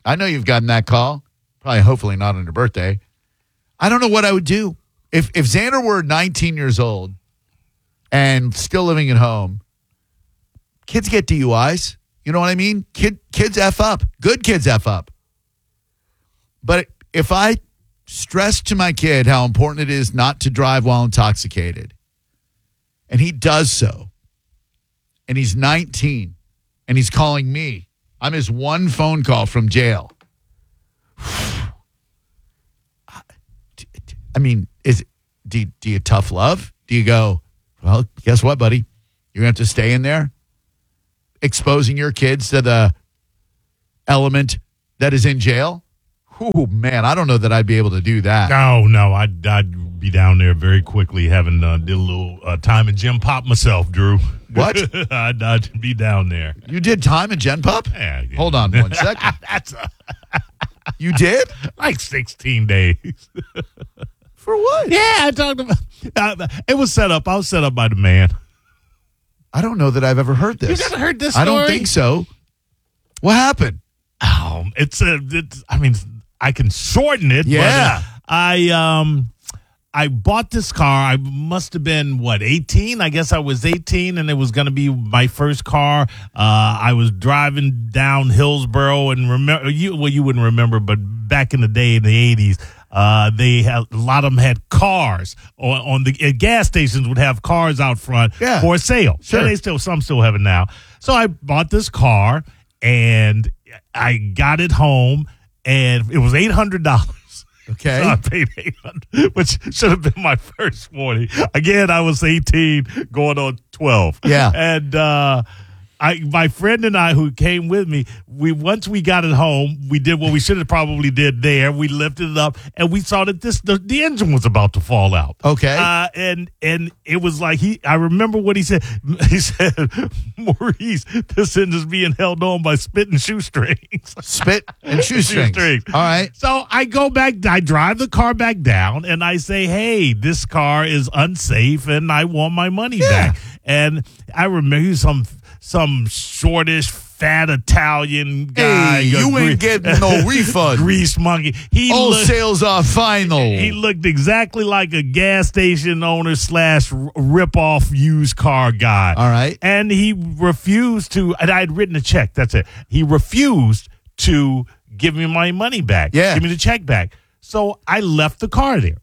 I know you've gotten that call. Probably, hopefully not on your birthday. I don't know what I would do. If Xander were 19 years old and still living at home, kids get DUIs. You know what I mean? Kids F up. Good kids F up. But if I stress to my kid how important it is not to drive while intoxicated, and he does so, and he's 19, and he's calling me, I'm his one phone call from jail. I mean, do you tough love? Do you go, well, guess what, buddy? You're going to have to stay in there, exposing your kids to the element that is in jail? Oh, man, I don't know that I'd be able to do that. No, I'd be down there very quickly having did a little time in Gym Pop myself, Drew. What? I'd be down there. You did time in Gen Pop? Yeah. Hold on 1 second. You did? Like 16 days. For what? Yeah, I talked about it was set up. I was set up by the man. I don't know that I've ever heard this. You never heard this story? I don't think so. What happened? It's I mean, I can shorten it. Yeah. But, I bought this car. I must have been, 18? I guess I was 18, and it was going to be my first car. I was driving down Hillsborough, and you wouldn't remember, but back in the day, in the 80s, they had a lot of them had cars on the gas stations would have cars out front for sale. Sure. Some still have it now. So I bought this car, and I got it home, and it was $800. Okay. So I paid $800, which should have been my first morning. Again, I was 18, going on 12. Yeah. And my friend and I, who came with me, once we got it home, we did what we should have probably did there. We lifted it up, and we saw that the engine was about to fall out. Okay. And it was like I remember what he said. He said, Maurice, this engine's being held on by spit and shoestrings. Spit and shoestrings. All right. So I go back, I drive the car back down, and I say, hey, this car is unsafe, and I want my money back. And I remember he was some shortish, fat Italian guy. Hey, you ain't getting no refund. Grease monkey. All sales are final. He looked exactly like a gas station owner / rip-off used car guy. All right. And he refused to, and I had written a check. That's it. He refused to give me my money back. Yeah. Give me the check back. So I left the car there.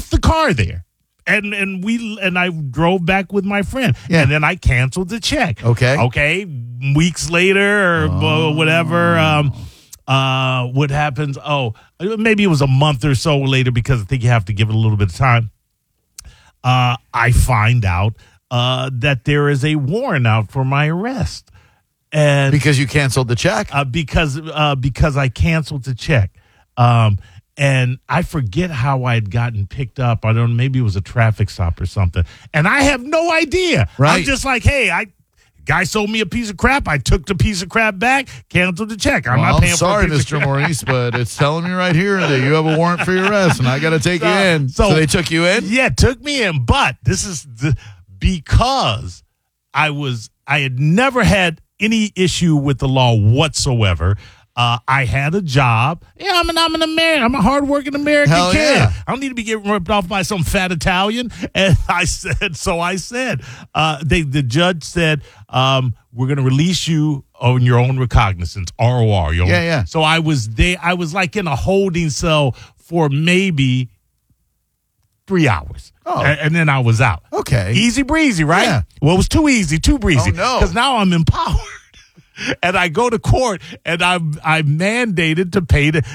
And I drove back with my friend. Yeah. And then I canceled the check. Okay. Weeks later or whatever, what happens? Maybe it was a month or so later, because I think you have to give it a little bit of time. I find out that there is a warrant out for my arrest. And because you canceled the check? Because I canceled the check. And I forget how I had gotten picked up. I don't know, maybe it was a traffic stop or something. And I have no idea. Right. I'm just like, hey, guy sold me a piece of crap. I took the piece of crap back, canceled the check. I'm not paying sorry, for a piece Mr. Maurice, but it's telling me right here that you have a warrant for your arrest, and I got to take you in. So they took you in? Yeah, took me in. But this is because I had never had any issue with the law whatsoever. I had a job. Yeah, I'm a hardworking American kid. Yeah. I don't need to be getting ripped off by some fat Italian. And I said, the judge said, we're going to release you on your own recognizance, ROR. Yeah. So I was there. I was like in a holding cell for maybe 3 hours. Oh. And then I was out. Okay. Easy breezy, right? Yeah. Well, it was too easy, too breezy. Oh, no. Because now I'm empowered. And I go to court, and I'm mandated to pay the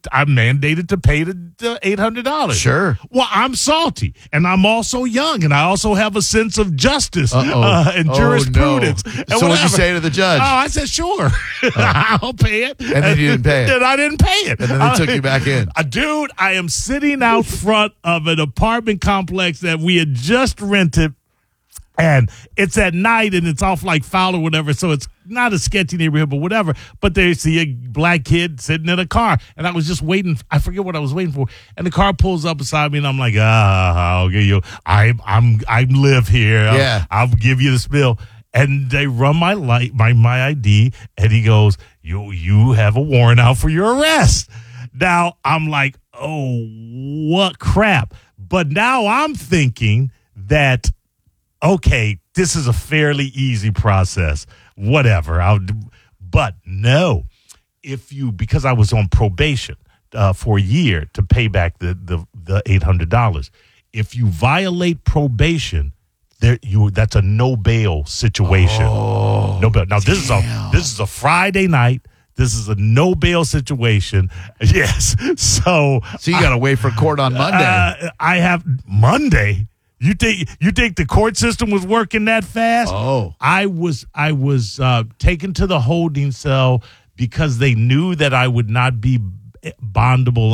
$800. Sure. Well, I'm salty, and I'm also young, and I also have a sense of justice and jurisprudence. No. And so what'd you say to the judge? Oh, I said, sure, I'll pay it. And then you didn't pay it. And I didn't pay it. And then they took you back in. Dude, I am sitting out front of an apartment complex that we had just rented. And it's at night, and it's off like Fowler or whatever, so it's not a sketchy neighborhood, but whatever. But they see a black kid sitting in a car, and I was just waiting. I forget what I was waiting for, and the car pulls up beside me, and I'm like, I'll give you. I live here. Yeah. I'll give you the spill. And they run my ID, and he goes, you have a warrant out for your arrest. Now I'm like, oh, what crap. But now I'm thinking that, okay, this is a fairly easy process. Whatever. But no, because I was on probation for a year to pay back the $800. If you violate probation, that's a no bail situation. Oh, no bail. Now this is a Friday night. This is a no bail situation. Yes. So you got to wait for court on Monday. I have Monday. You think the court system was working that fast? Oh, I was taken to the holding cell because they knew that I would not be bondable